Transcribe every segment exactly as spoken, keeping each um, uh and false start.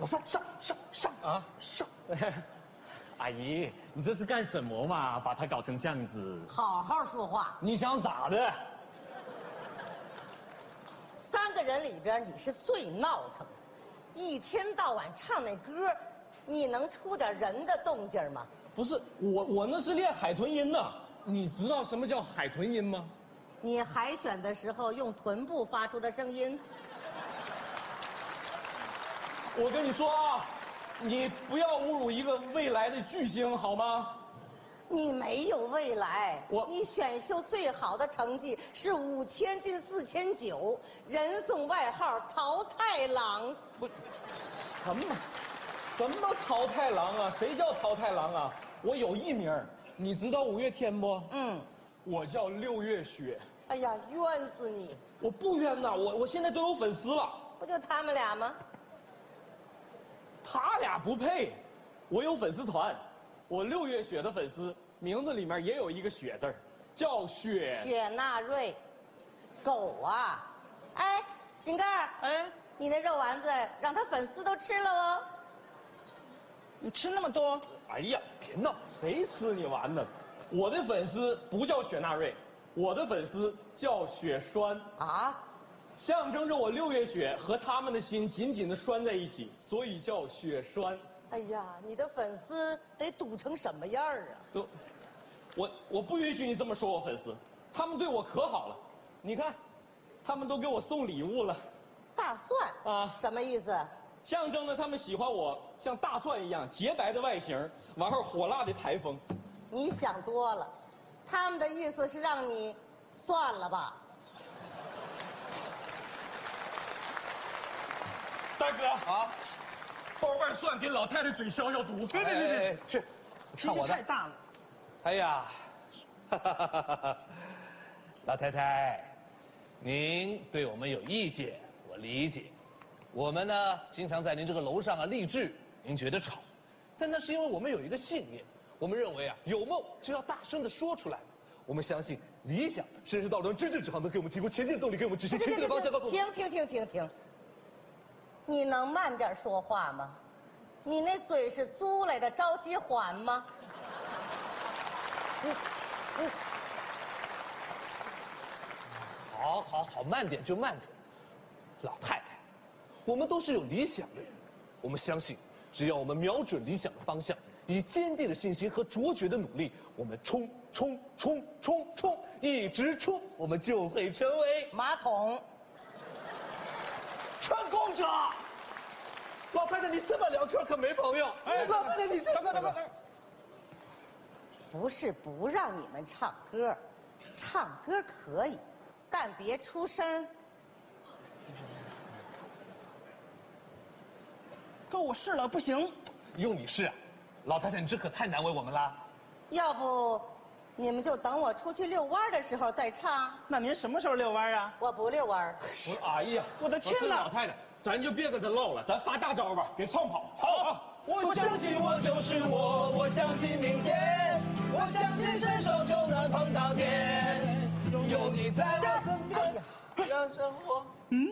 上上上上啊上！ 阿姨，你这是干什么嘛？把他搞成这样子。 好好说话。 你想咋的？ 三个人里边你是最闹腾的，一天到晚唱那歌，你能出点人的动静吗？ 不是我，我那是练海豚音呢。你知道什么叫海豚音吗？ 你海选的时候用臀部发出的声音。 我跟你说啊，你不要侮辱一个未来的巨星好吗？ 你没有未来， 我你选秀最好的成绩是五千进四千九，人送外号淘汰郎。 不，什么什么淘汰郎啊？谁叫淘汰郎啊？我有艺名，你知道五月天不？ 嗯， 我叫六月雪。 哎呀，冤死你！ 我不冤呐，我我现在都有粉丝了。 不就他们俩吗？ 他俩不配，我有粉丝团，我六月雪的粉丝名字里面也有一个雪字儿，叫雪。 雪纳瑞，狗啊！哎，井盖儿， 哎， 你那肉丸子让他粉丝都吃了哦。 你吃那么多？ 哎呀，别闹，谁吃你丸子？我的粉丝不叫雪纳瑞，我的粉丝叫雪栓啊， 象征着我六月雪和他们的心紧紧的拴在一起，所以叫雪栓。 哎呀，你的粉丝得堵成什么样啊？ 都，我我不允许你这么说我粉丝，他们对我可好了，你看，他们都给我送礼物了。 大蒜啊什么意思？ 象征着他们喜欢我像大蒜一样洁白的外形，完后火辣的台风。 你想多了，他们的意思是让你算了吧。 大哥啊，包瓣蒜给老太太嘴消消毒。 别别别别， 去， 脾气太大了。 哎呀，哈哈哈哈哈！老太太，您对我们有意见，我理解。我们呢，经常在您这个楼上啊励志，您觉得吵，但那是因为我们有一个信念，我们认为啊，有梦就要大声的说出来。我们相信理想甚至道德真正指航，能给我们提供前进的动力，给我们指示前进的方向。告诉我们， 停停停停停，你能慢点说话吗？你那嘴是租来的，着急还吗？嗯嗯， 好，好，好，慢点就慢点。老太太，我们都是有理想的人，我们相信，只要我们瞄准理想的方向，以坚定的信心和卓绝的努力，我们冲冲冲冲冲，一直冲，我们就会成为马桶。 成功者。老太太，你这么聊天可没朋友。哎，老太太，你这……大哥，大哥， 不是不让你们唱歌，唱歌可以，但别出声。 哥，我试了，不行。 用你试啊，老太太，你这可太难为我们了。 要不，你们就等我出去遛弯的时候再唱。 那您什么时候遛弯啊？ 我不遛弯。 不是，哎呀， 我的天哪！ 老太太，咱就别跟他唠了，咱发大招吧，给唱跑。 好，我相信我就是我，我相信明天，我相信伸手就能碰到天，有你在我身边， 哎呀， 让生活。 嗯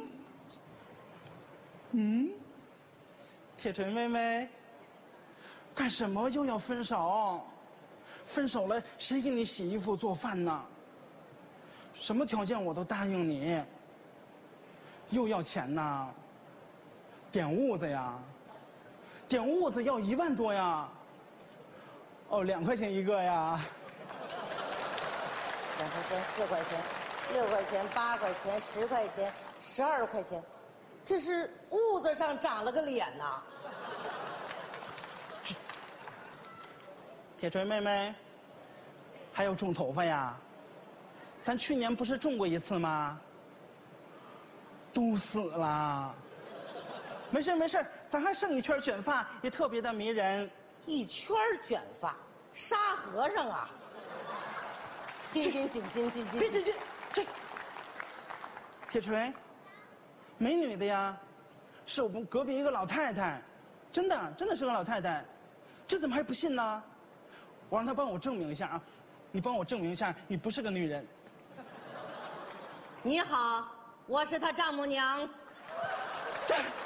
嗯，铁锤妹妹，干什么又要分手？分手了，谁给你洗衣服做饭呢？什么条件我都答应你。又要钱呐？点痦子呀？点痦子要一万多呀？哦，两块钱一个呀？ 两块钱、四块钱、六块钱、八块钱、十块钱、十二块钱，这是痦子上长了个脸呐！ 铁锤妹妹，还要种头发呀？咱去年不是种过一次吗？都死了。没事没事，咱还剩一圈卷发，也特别的迷人。 一圈卷发，沙和尚啊！金金紧金金金， 别这这这，铁锤，美女的呀，是我们隔壁一个老太太，真的真的是个老太太，这怎么还不信呢？我让她帮我证明一下啊，你帮我证明一下，你不是个女人。 你好，我是他丈母娘。 对